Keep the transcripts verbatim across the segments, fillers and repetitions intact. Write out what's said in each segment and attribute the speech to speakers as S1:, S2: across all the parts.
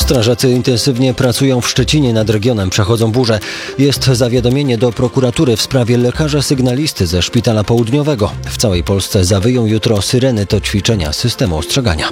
S1: Strażacy intensywnie pracują w Szczecinie, nad regionem przechodzą burze. Jest zawiadomienie do prokuratury w sprawie lekarza sygnalisty ze Szpitala Południowego. W całej Polsce zawyją jutro syreny, to ćwiczenia systemu ostrzegania.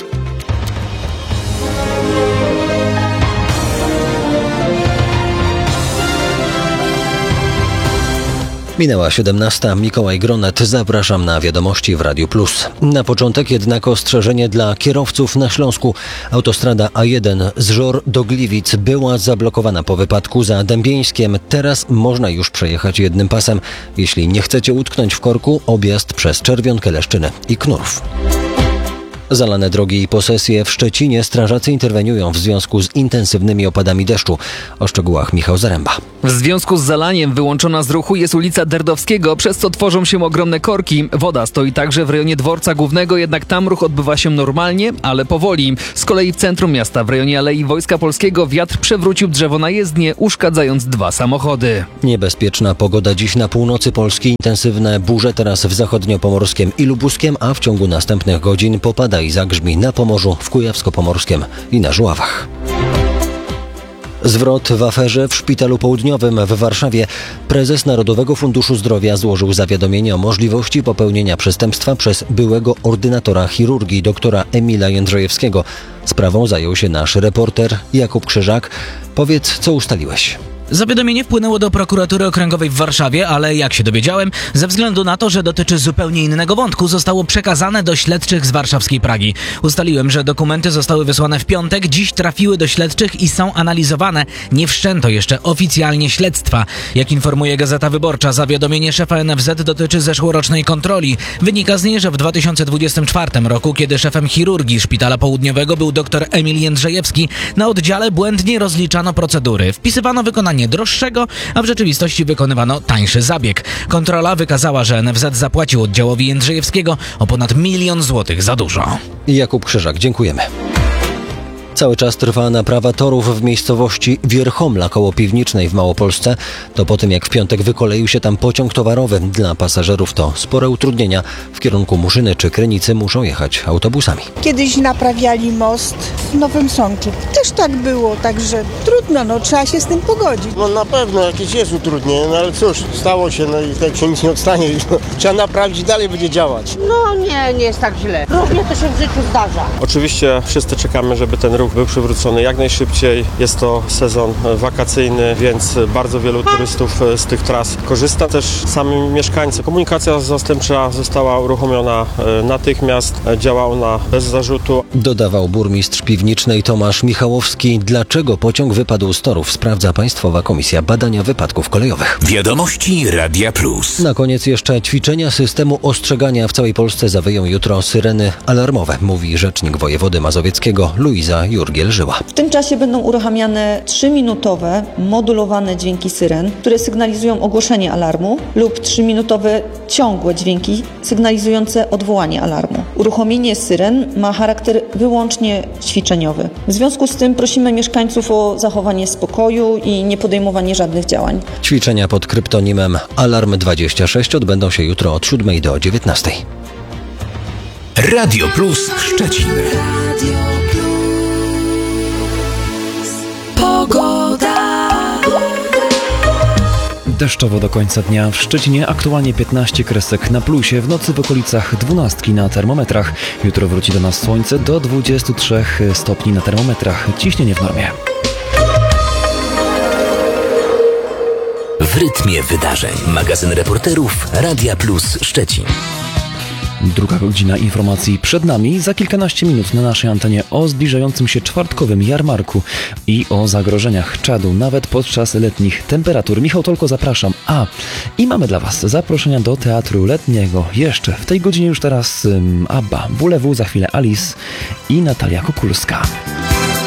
S1: Minęła siedemnasta. Mikołaj Gronet. Zapraszam na wiadomości w Radiu Plus. Na początek jednak ostrzeżenie dla kierowców na Śląsku. Autostrada A jeden z Żor do Gliwic była zablokowana po wypadku za Dębieńskiem. Teraz można już przejechać jednym pasem. Jeśli nie chcecie utknąć w korku, objazd przez Czerwionkę, Leszczynę i Knurów. Zalane drogi i posesje w Szczecinie. Strażacy interweniują w związku z intensywnymi opadami deszczu. O szczegółach Michał Zaręba.
S2: W związku z zalaniem wyłączona z ruchu jest ulica Derdowskiego, przez co tworzą się ogromne korki. Woda stoi także w rejonie Dworca Głównego, jednak tam ruch odbywa się normalnie, ale powoli. Z kolei w centrum miasta, w rejonie Alei Wojska Polskiego, wiatr przewrócił drzewo na jezdnię, uszkadzając dwa samochody.
S1: Niebezpieczna pogoda dziś na północy Polski. Intensywne burze teraz w zachodniopomorskiem i lubuskiem, a w ciągu następnych godzin popada i zagrzmi na Pomorzu, w Kujawsko-Pomorskiem i na Żuławach. Zwrot w aferze w Szpitalu Południowym w Warszawie. Prezes Narodowego Funduszu Zdrowia złożył zawiadomienie o możliwości popełnienia przestępstwa przez byłego ordynatora chirurgii doktora Emila Jędrzejewskiego. Sprawą zajął się nasz reporter Jakub Krzyżak. Powiedz, co ustaliłeś?
S3: Zawiadomienie wpłynęło do prokuratury okręgowej w Warszawie, ale jak się dowiedziałem, ze względu na to, że dotyczy zupełnie innego wątku, zostało przekazane do śledczych z warszawskiej Pragi. Ustaliłem, że dokumenty zostały wysłane w piątek, dziś trafiły do śledczych i są analizowane. Nie wszczęto jeszcze oficjalnie śledztwa. Jak informuje Gazeta Wyborcza, zawiadomienie szefa N F Z dotyczy zeszłorocznej kontroli. Wynika z niej, że w dwa tysiące dwudziestym czwartym roku, kiedy szefem chirurgii Szpitala Południowego był dr Emil Jędrzejewski, na oddziale błędnie rozliczano procedury. Wpisywano wykonanie droższego, a w rzeczywistości wykonywano tańszy zabieg. Kontrola wykazała, że N F Z zapłacił oddziałowi Jędrzejewskiego o ponad milion złotych za dużo.
S1: Jakub Krzyżak, dziękujemy. Cały czas trwa naprawa torów w miejscowości Wierchomla koło Piwnicznej w Małopolsce. To po tym, jak w piątek wykoleił się tam pociąg towarowy. Dla pasażerów to spore utrudnienia. W kierunku Muszyny czy Krynicy muszą jechać autobusami.
S4: Kiedyś naprawiali most w Nowym Sączu. Też tak było, także trudno, no trzeba się z tym pogodzić.
S5: No na pewno jakieś jest utrudnienie, no ale cóż, stało się, no i tak się nic nie odstanie. Trzeba naprawić i dalej będzie działać.
S6: No nie, nie jest tak źle. Różnie to się w życiu zdarza.
S7: Oczywiście wszyscy czekamy, żeby ten ruch był przywrócony jak najszybciej. Jest to sezon wakacyjny, więc bardzo wielu turystów z tych tras korzysta. Też sami mieszkańcy. Komunikacja zastępcza została uruchomiona natychmiast. Działa ona bez zarzutu.
S1: Dodawał burmistrz Piwnicznej Tomasz Michałowski. Dlaczego pociąg wypadł z torów, sprawdza Państwowa Komisja Badania Wypadków Kolejowych.
S8: Wiadomości Radia Plus.
S1: Na koniec jeszcze ćwiczenia systemu ostrzegania. W całej Polsce zawyją jutro syreny alarmowe, mówi rzecznik wojewody mazowieckiego Luiza Jurgiel-Żyła.
S9: W tym czasie będą uruchamiane trzyminutowe modulowane dźwięki syren, które sygnalizują ogłoszenie alarmu, lub trzyminutowe ciągłe dźwięki sygnalizujące odwołanie alarmu. Uruchomienie syren ma charakter wyłącznie ćwiczeniowy. W związku z tym prosimy mieszkańców o zachowanie spokoju i nie podejmowanie żadnych działań.
S1: Ćwiczenia pod kryptonimem Alarm dwadzieścia sześć odbędą się jutro od siódmej do dziewiętnastej.
S8: Radio Plus Szczecin.
S10: Deszczowo do końca dnia. W Szczecinie aktualnie piętnaście kresek na plusie, w nocy w okolicach dwunastki na termometrach. Jutro wróci do nas słońce, do dwudziestu trzech stopni na termometrach. Ciśnienie w normie.
S8: W rytmie wydarzeń. Magazyn reporterów Radia Plus Szczecin.
S10: Druga godzina informacji przed nami. Za kilkanaście minut na naszej antenie o zbliżającym się czwartkowym jarmarku i o zagrożeniach czadu, nawet podczas letnich temperatur. Michał Tolko, zapraszam. A, i mamy dla Was zaproszenia do teatru letniego. Jeszcze w tej godzinie już teraz um, Abba, W L W, za chwilę Alice i Natalia Kukulska.